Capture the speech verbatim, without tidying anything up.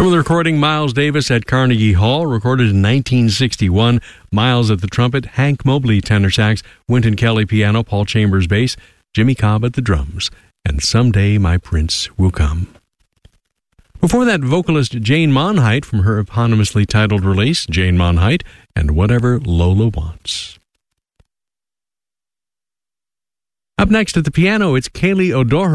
From the recording, Miles Davis at Carnegie Hall, recorded in nineteen sixty-one. Miles at the trumpet, Hank Mobley tenor sax, Wynton Kelly piano, Paul Chambers bass, Jimmy Cobb at the drums, and Someday My Prince Will Come. Before that, vocalist Jane Monheit from her eponymously titled release, Jane Monheit, and Whatever Lola Wants. Up next at the piano, it's Kaylee O'Doherty.